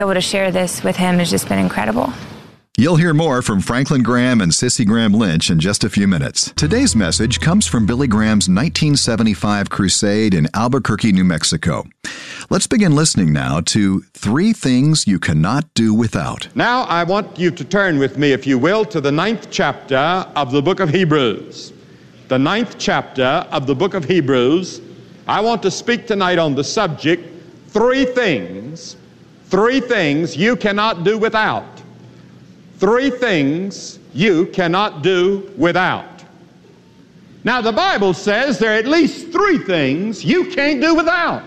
able to share this with him has just been incredible. You'll hear more from Franklin Graham and Sissy Graham Lynch in just a few minutes. Today's message comes from Billy Graham's 1975 crusade in Albuquerque, New Mexico. Let's begin listening now to 3 Things You Cannot Do Without. Now I want you to turn with me, if you will, to the 9th chapter of the book of Hebrews. The 9th chapter of the book of Hebrews. I want to speak tonight on the subject, 3 things you cannot do without. 3 things you cannot do without. Now the Bible says there are at least 3 things you can't do without.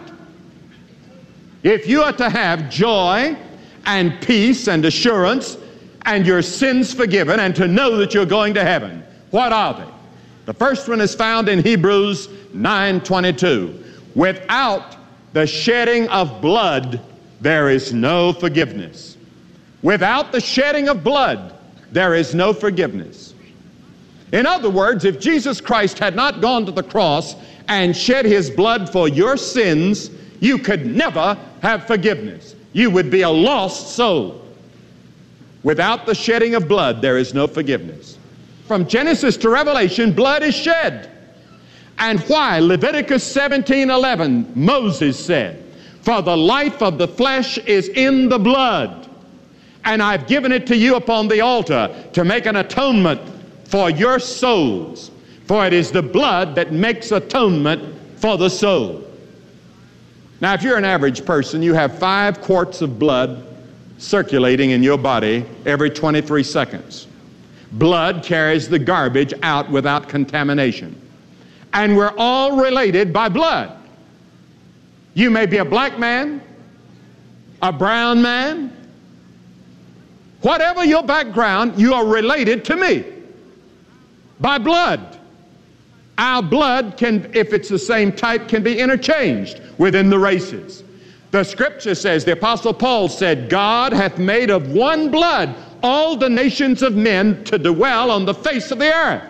If you are to have joy and peace and assurance and your sins forgiven and to know that you're going to heaven, what are they? The first one is found in Hebrews 9:22. Without the shedding of blood, there is no forgiveness. Without the shedding of blood, there is no forgiveness. In other words, if Jesus Christ had not gone to the cross and shed his blood for your sins, you could never have forgiveness. You would be a lost soul. Without the shedding of blood, there is no forgiveness. From Genesis to Revelation, blood is shed. And why? Leviticus 17:11, Moses said, "For the life of the flesh is in the blood, and I've given it to you upon the altar to make an atonement for your souls. For it is the blood that makes atonement for the soul." Now, if you're an average person, you have 5 quarts of blood circulating in your body every 23 seconds. Blood carries the garbage out without contamination. And we're all related by blood. You may be a black man, a brown man, whatever your background, you are related to me by blood. Our blood can, if it's the same type, can be interchanged within the races. The scripture says, the Apostle Paul said, God hath made of one blood all the nations of men to dwell on the face of the earth.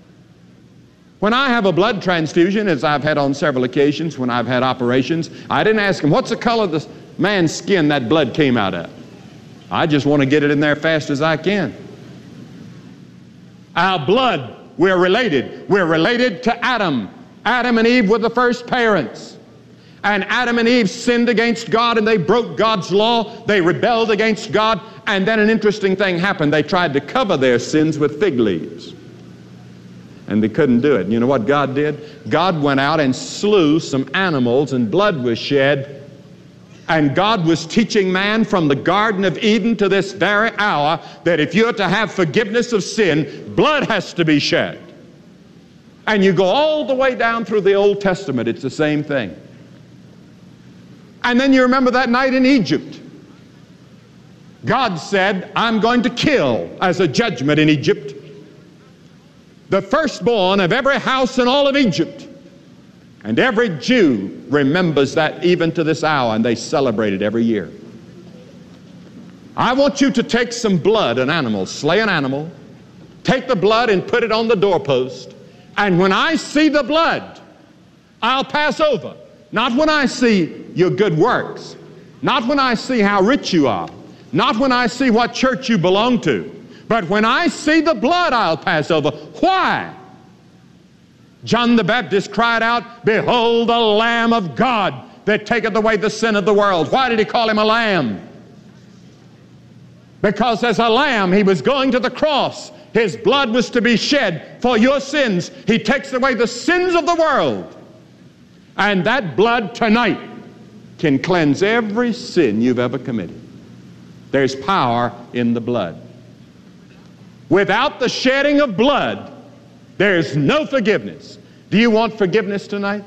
When I have a blood transfusion, as I've had on several occasions when I've had operations, I didn't ask him, what's the color of the man's skin that blood came out of? I just want to get it in there fast as I can. Our blood, we're related. We're related to Adam. Adam and Eve were the first parents. And Adam and Eve sinned against God and they broke God's law. They rebelled against God. And then an interesting thing happened. They tried to cover their sins with fig leaves. And they couldn't do it. You know what God did? God went out and slew some animals and blood was shed. And God was teaching man from the Garden of Eden to this very hour that if you're to have forgiveness of sin, blood has to be shed. And you go all the way down through the Old Testament, it's the same thing. And then you remember that night in Egypt. God said, I'm going to kill as a judgment in Egypt the firstborn of every house in all of Egypt. And every Jew remembers that even to this hour, and they celebrate it every year. I want you to take some blood, an animal, slay an animal, take the blood and put it on the doorpost, and when I see the blood, I'll pass over. Not when I see your good works, not when I see how rich you are, not when I see what church you belong to, but when I see the blood, I'll pass over. Why? John the Baptist cried out, behold the Lamb of God that taketh away the sin of the world. Why did he call him a lamb? Because as a lamb, he was going to the cross. His blood was to be shed for your sins. He takes away the sins of the world. And that blood tonight can cleanse every sin you've ever committed. There's power in the blood. Without the shedding of blood, there's no forgiveness. Do you want forgiveness tonight?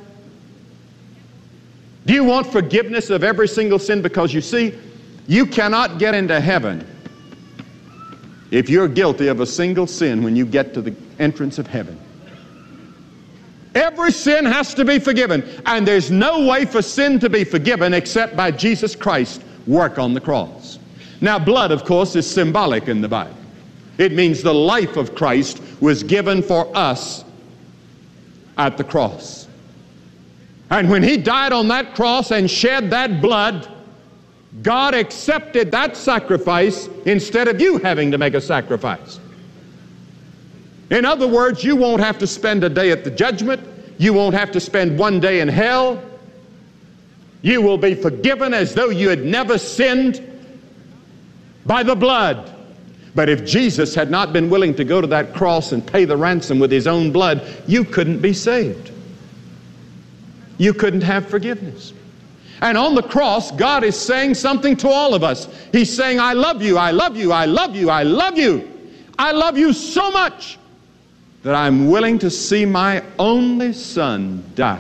Do you want forgiveness of every single sin? Because you see, you cannot get into heaven if you're guilty of a single sin when you get to the entrance of heaven. Every sin has to be forgiven, and there's no way for sin to be forgiven except by Jesus Christ's work on the cross. Now, blood, of course, is symbolic in the Bible. It means the life of Christ was given for us at the cross. And when he died on that cross and shed that blood, God accepted that sacrifice instead of you having to make a sacrifice. In other words, you won't have to spend a day at the judgment. You won't have to spend one day in hell. You will be forgiven as though you had never sinned by the blood. But if Jesus had not been willing to go to that cross and pay the ransom with his own blood, you couldn't be saved. You couldn't have forgiveness. And on the cross, God is saying something to all of us. He's saying, I love you, I love you, I love you, I love you. I love you so much that I'm willing to see my only son die.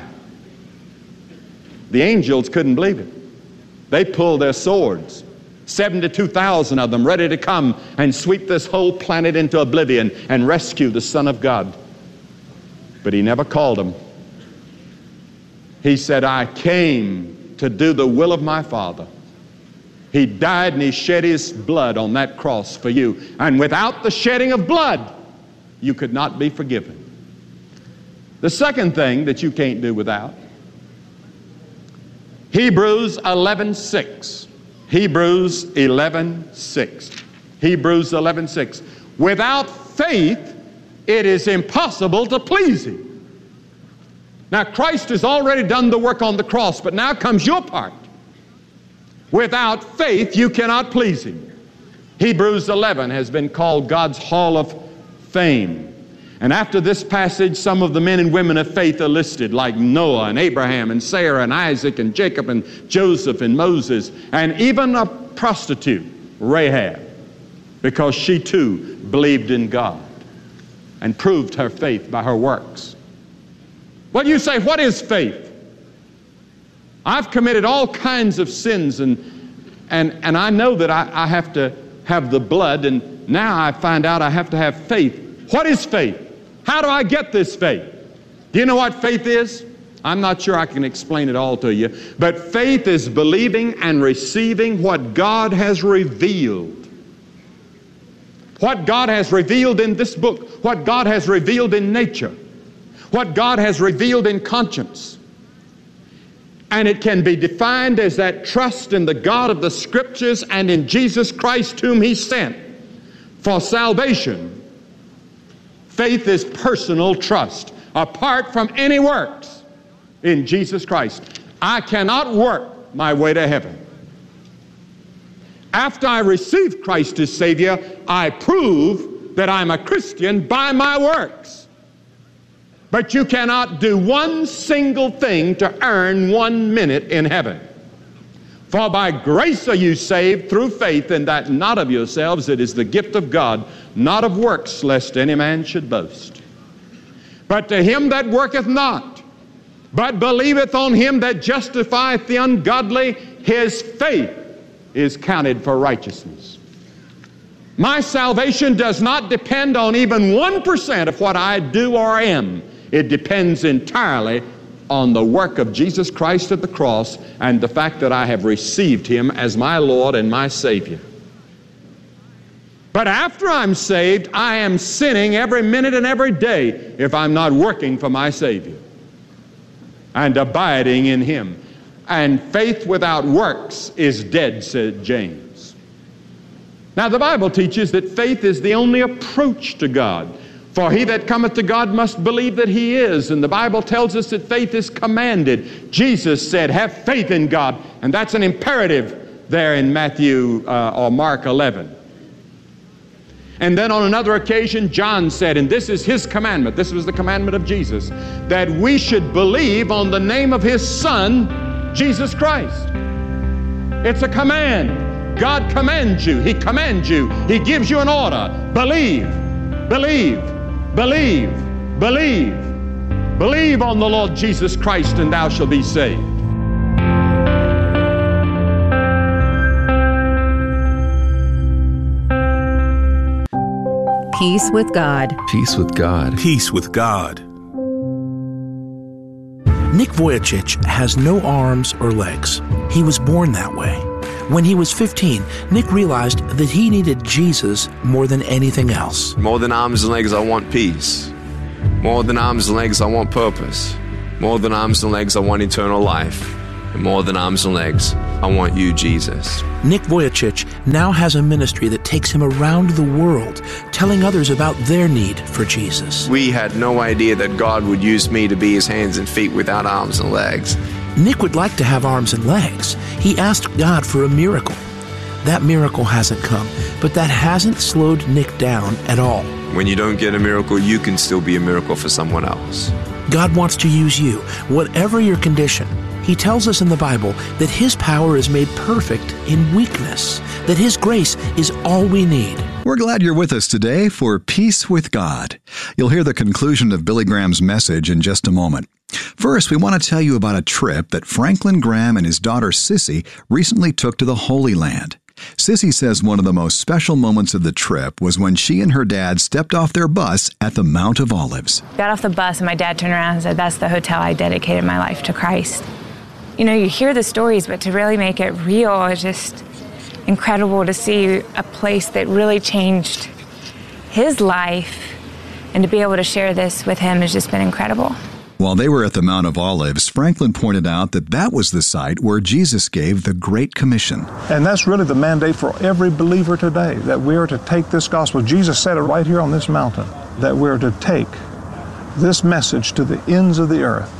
The angels couldn't believe it. They pulled their swords, 72,000 of them, ready to come and sweep this whole planet into oblivion and rescue the Son of God. But he never called them. He said, I came to do the will of my Father. He died and he shed his blood on that cross for you. And without the shedding of blood, you could not be forgiven. The second thing that you can't do without, Hebrews 11:6. Hebrews 11:6. Hebrews 11:6. Without faith, it is impossible to please him. Now, Christ has already done the work on the cross, but now comes your part. Without faith, you cannot please him. Hebrews 11 has been called God's Hall of Fame. And after this passage, some of the men and women of faith are listed, like Noah and Abraham and Sarah and Isaac and Jacob and Joseph and Moses, and even a prostitute, Rahab, because she too believed in God and proved her faith by her works. Well, you say, what is faith? I've committed all kinds of sins, and I know that I have to have the blood, and now I find out I have to have faith. What is faith? How do I get this faith? Do you know what faith is? I'm not sure I can explain it all to you, but faith is believing and receiving what God has revealed. What God has revealed in this book, what God has revealed in nature, what God has revealed in conscience. And it can be defined as that trust in the God of the Scriptures and in Jesus Christ whom he sent for salvation. Faith is personal trust apart from any works in Jesus Christ. I cannot work my way to heaven. After I receive Christ as Savior, I prove that I'm a Christian by my works. But you cannot do one single thing to earn 1 minute in heaven. For by grace are you saved through faith, and that not of yourselves, it is the gift of God, not of works, lest any man should boast. But to him that worketh not, but believeth on him that justifieth the ungodly, his faith is counted for righteousness. My salvation does not depend on even 1% of what I do or am. It depends entirely on the work of Jesus Christ at the cross and the fact that I have received him as my Lord and my Savior. But after I'm saved, I am sinning every minute and every day if I'm not working for my Savior and abiding in him. And faith without works is dead, said James. Now the Bible teaches that faith is the only approach to God. For he that cometh to God must believe that he is. And the Bible tells us that faith is commanded. Jesus said, have faith in God. And that's an imperative there in Matthew or Mark 11. And then on another occasion, John said, and this is his commandment, this was the commandment of Jesus, that we should believe on the name of his Son, Jesus Christ. It's a command. God commands you. He commands you. He gives you an order. Believe, believe. Believe, believe, believe on the Lord Jesus Christ and thou shalt be saved. Peace with God. Peace with God. Peace with God. Nick Vujicic has no arms or legs. He was born that way. When he was 15, Nick realized that he needed Jesus more than anything else. More than arms and legs, I want peace. More than arms and legs, I want purpose. More than arms and legs, I want eternal life. And more than arms and legs, I want you, Jesus. Nick Vujicic now has a ministry that takes him around the world, telling others about their need for Jesus. We had no idea that God would use me to be his hands and feet without arms and legs. Nick would like to have arms and legs. He asked God for a miracle. That miracle hasn't come, but that hasn't slowed Nick down at all. When you don't get a miracle, you can still be a miracle for someone else. God wants to use you, whatever your condition. He tells us in the Bible that His power is made perfect in weakness, that His grace is all we need. We're glad you're with us today for Peace with God. You'll hear the conclusion of Billy Graham's message in just a moment. First, we want to tell you about a trip that Franklin Graham and his daughter Sissy recently took to the Holy Land. Sissy says one of the most special moments of the trip was when she and her dad stepped off their bus at the Mount of Olives. Got off the bus and my dad turned around and said, "That's the hotel I dedicated my life to Christ." You know, you hear the stories, but to really make it real is just incredible to see a place that really changed his life, and to be able to share this with him has just been incredible. While they were at the Mount of Olives, Franklin pointed out that that was the site where Jesus gave the Great Commission. And that's really the mandate for every believer today, that we are to take this gospel. Jesus said it right here on this mountain, that we're to take this message to the ends of the earth.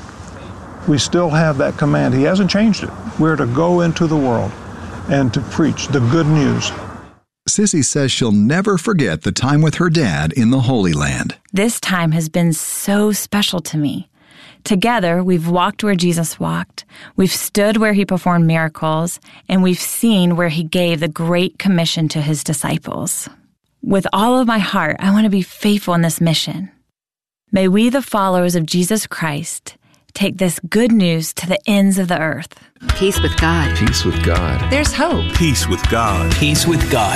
We still have that command. He hasn't changed it. We're to go into the world and to preach the good news. Sissy says she'll never forget the time with her dad in the Holy Land. This time has been so special to me. Together, we've walked where Jesus walked, we've stood where He performed miracles, and we've seen where He gave the Great Commission to His disciples. With all of my heart, I want to be faithful in this mission. May we, the followers of Jesus Christ, take this good news to the ends of the earth. Peace with God. Peace with God. There's hope. Peace with God. Peace with God.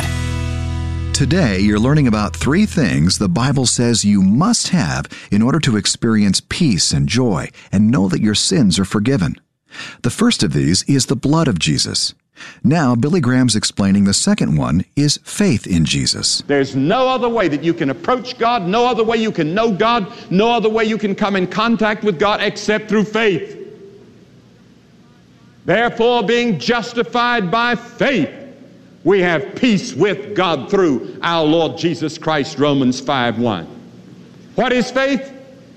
Today, you're learning about 3 things the Bible says you must have in order to experience peace and joy and know that your sins are forgiven. The first of these is the blood of Jesus. Now, Billy Graham's explaining the second one is faith in Jesus. There's no other way that you can approach God, no other way you can know God, no other way you can come in contact with God except through faith. Therefore, being justified by faith, we have peace with God through our Lord Jesus Christ, Romans 5:1. What is faith?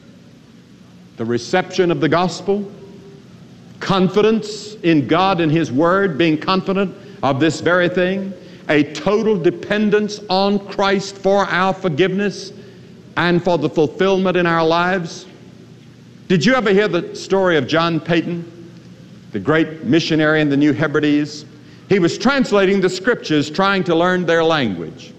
The reception of the gospel, confidence in God and His Word, being confident of this very thing, a total dependence on Christ for our forgiveness and for the fulfillment in our lives. Did you ever hear the story of John Paton, the great missionary in the New Hebrides? He was translating the scriptures, trying to learn their language.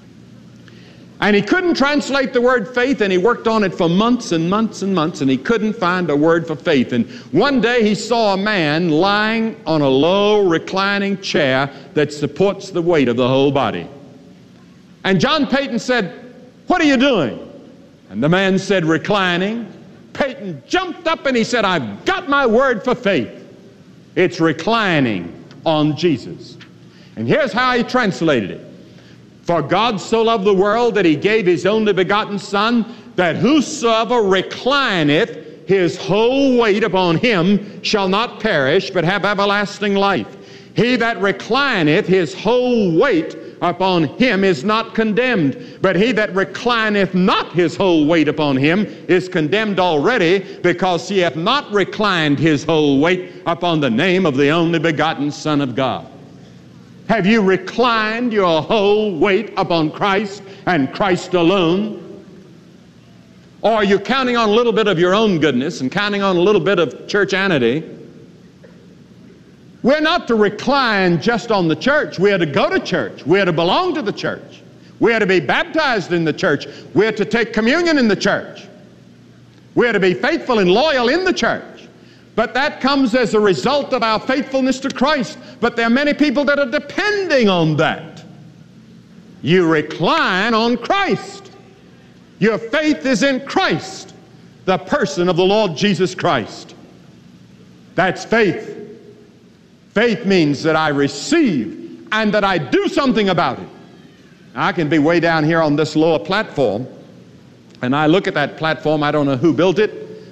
And he couldn't translate the word faith, and he worked on it for months and months and months, and he couldn't find a word for faith. And one day he saw a man lying on a low reclining chair that supports the weight of the whole body. And John Paton said, "What are you doing?" And the man said, "Reclining." Paton jumped up and he said, "I've got my word for faith. It's reclining on Jesus." And here's how he translated it. "For God so loved the world that He gave His only begotten Son, that whosoever reclineth his whole weight upon Him shall not perish, but have everlasting life. He that reclineth his whole weight upon Him is not condemned, but he that reclineth not his whole weight upon Him is condemned already, because he hath not reclined his whole weight upon the name of the only begotten Son of God." Have you reclined your whole weight upon Christ and Christ alone? Or are you counting on a little bit of your own goodness and counting on a little bit of churchianity? We're not to recline just on the church. We are to go to church. We are to belong to the church. We are to be baptized in the church. We are to take communion in the church. We are to be faithful and loyal in the church. But that comes as a result of our faithfulness to Christ. But there are many people that are depending on that. You recline on Christ. Your faith is in Christ, the person of the Lord Jesus Christ. That's faith. Faith means that I receive and that I do something about it. I can be way down here on this lower platform, and I look at that platform. I don't know who built it,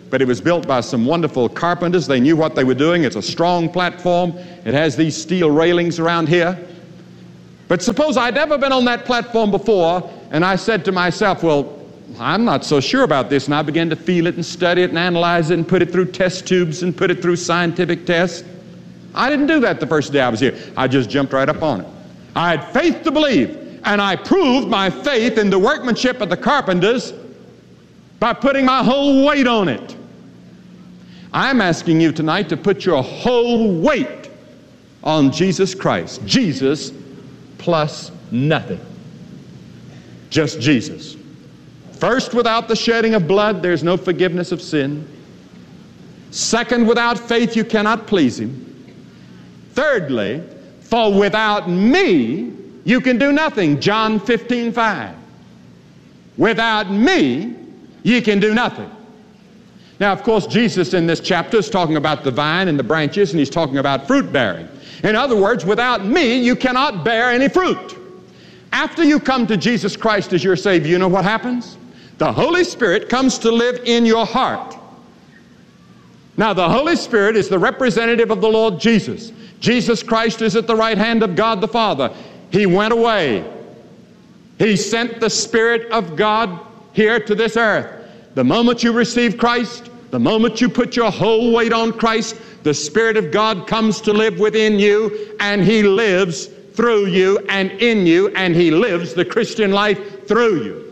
but it was built by some wonderful carpenters. They knew what they were doing. It's a strong platform. It has these steel railings around here. But suppose I'd never been on that platform before, and I said to myself, well, I'm not so sure about this, and I began to feel it and study it and analyze it and put it through test tubes and put it through scientific tests. I didn't do that the first day I was here. I just jumped right up on it. I had faith to believe, and I proved my faith in the workmanship of the carpenters by putting my whole weight on it. I'm asking you tonight to put your whole weight on Jesus Christ. Jesus plus nothing. Just Jesus. First, without the shedding of blood, there's no forgiveness of sin. Second, without faith, you cannot please Him. Thirdly, for without me, you can do nothing. John 15:5. Without me, you can do nothing. Now, of course, Jesus in this chapter is talking about the vine and the branches, and He's talking about fruit bearing. In other words, without me, you cannot bear any fruit. After you come to Jesus Christ as your Savior, you know what happens? The Holy Spirit comes to live in your heart. Now, the Holy Spirit is the representative of the Lord Jesus. Jesus Christ is at the right hand of God the Father. He went away. He sent the Spirit of God here to this earth. The moment you receive Christ, the moment you put your whole weight on Christ, the Spirit of God comes to live within you, and He lives through you and in you, and He lives the Christian life through you.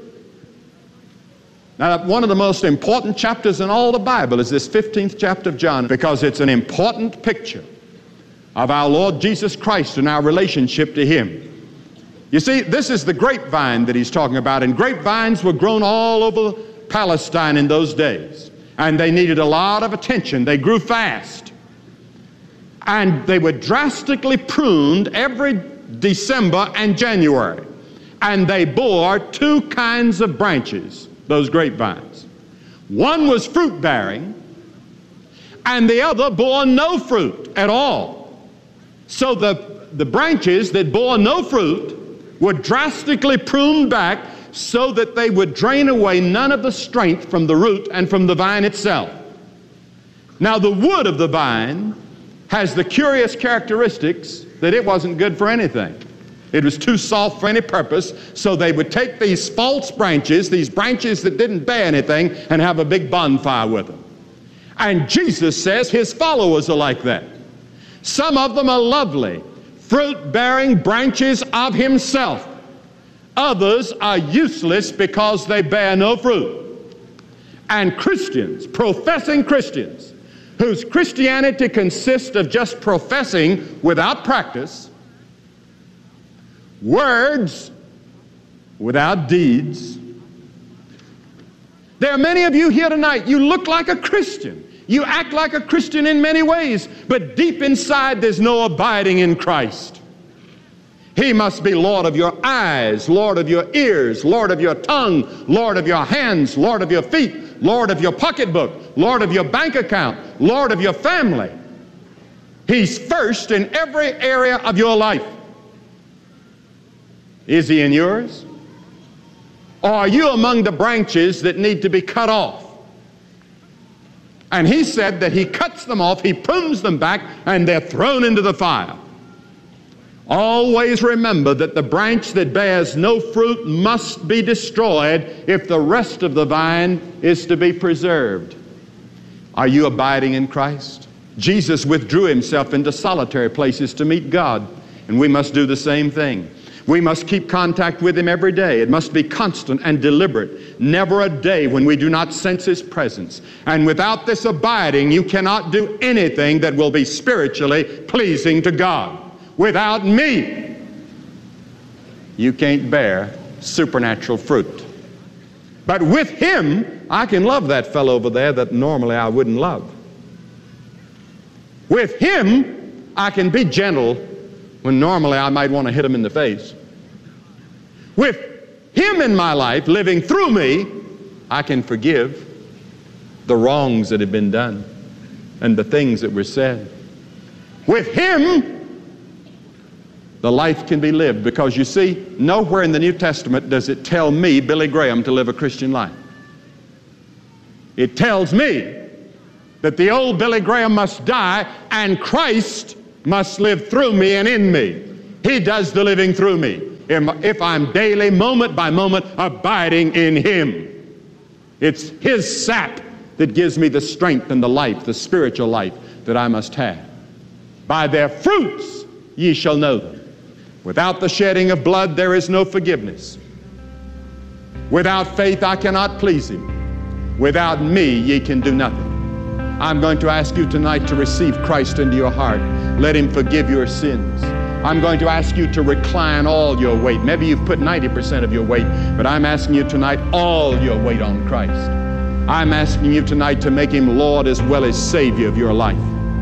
Now, one of the most important chapters in all the Bible is this 15th chapter of John, because it's an important picture of our Lord Jesus Christ and our relationship to Him. You see, this is the grapevine that he's talking about, and grapevines were grown all over Palestine in those days, and they needed a lot of attention. They grew fast, and they were drastically pruned every December and January, and they bore two kinds of branches, those grapevines. One was fruit bearing, and the other bore no fruit at all. So the branches that bore no fruit were drastically pruned back so that they would drain away none of the strength from the root and from the vine itself. Now, the wood of the vine has the curious characteristics that it wasn't good for anything. It was too soft for any purpose, so they would take these false branches, these branches that didn't bear anything, and have a big bonfire with them. And Jesus says His followers are like that. Some of them are lovely, fruit-bearing branches of Himself. Others are useless because they bear no fruit. And Christians, professing Christians, whose Christianity consists of just professing without practice, words without deeds. There are many of you here tonight, you look like a Christian. You act like a Christian in many ways, but deep inside there's no abiding in Christ. He must be Lord of your eyes, Lord of your ears, Lord of your tongue, Lord of your hands, Lord of your feet, Lord of your pocketbook, Lord of your bank account, Lord of your family. He's first in every area of your life. Is He in yours? Or are you among the branches that need to be cut off? And He said that He cuts them off, He prunes them back, and they're thrown into the fire. Always remember that the branch that bears no fruit must be destroyed if the rest of the vine is to be preserved. Are you abiding in Christ? Jesus withdrew Himself into solitary places to meet God, and we must do the same thing. We must keep contact with Him every day. It must be constant and deliberate. Never a day when we do not sense His presence. And without this abiding, you cannot do anything that will be spiritually pleasing to God. Without me, you can't bear supernatural fruit. But with Him, I can love that fellow over there that normally I wouldn't love. With Him, I can be gentle when normally I might want to hit him in the face. With Him in my life, living through me, I can forgive the wrongs that have been done and the things that were said. With Him, the life can be lived, because you see, nowhere in the New Testament does it tell me, Billy Graham, to live a Christian life. It tells me that the old Billy Graham must die and Christ must live through me and in me. He does the living through me if I'm daily, moment by moment, abiding in Him. It's His sap that gives me the strength and the life, the spiritual life that I must have. By their fruits ye shall know them. Without the shedding of blood there is no forgiveness. Without faith I cannot please Him. Without me ye can do nothing. I'm going to ask you tonight to receive Christ into your heart. Let Him forgive your sins. I'm going to ask you to recline all your weight. Maybe you've put 90% of your weight, but I'm asking you tonight all your weight on Christ. I'm asking you tonight to make Him Lord as well as Savior of your life.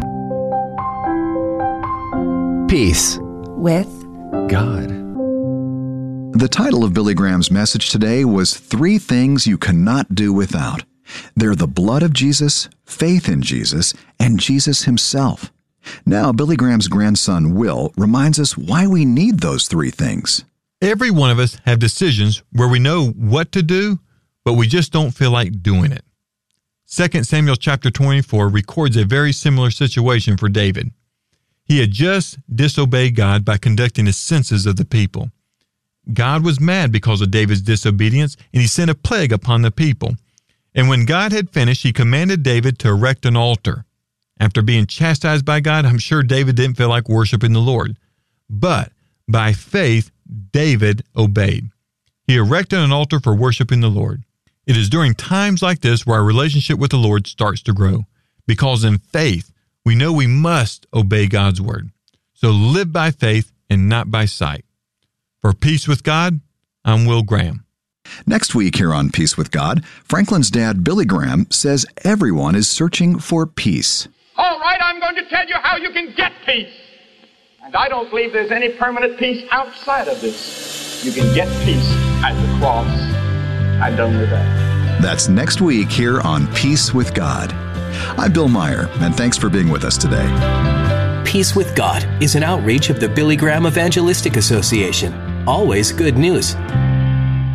Peace with God. The title of Billy Graham's message today was 3 Things You Cannot Do Without. They're the blood of Jesus, faith in Jesus, and Jesus Himself. Now, Billy Graham's grandson, Will, reminds us why we need those 3 things. Every one of us have decisions where we know what to do, but we just don't feel like doing it. 2 Samuel chapter 24 records a very similar situation for David. He had just disobeyed God by conducting the census of the people. God was mad because of David's disobedience, and He sent a plague upon the people. And when God had finished, He commanded David to erect an altar. After being chastised by God, I'm sure David didn't feel like worshiping the Lord. But by faith, David obeyed. He erected an altar for worshiping the Lord. It is during times like this where our relationship with the Lord starts to grow, because in faith, we know we must obey God's word. So live by faith and not by sight. For Peace with God, I'm Will Graham. Next week here on Peace with God, Franklin's dad, Billy Graham, says everyone is searching for peace. All right, I'm going to tell you how you can get peace. And I don't believe there's any permanent peace outside of this. You can get peace at the cross, and only that. That's next week here on Peace with God. I'm Bill Meyer, and thanks for being with us today. Peace with God is an outreach of the Billy Graham Evangelistic Association. Always good news.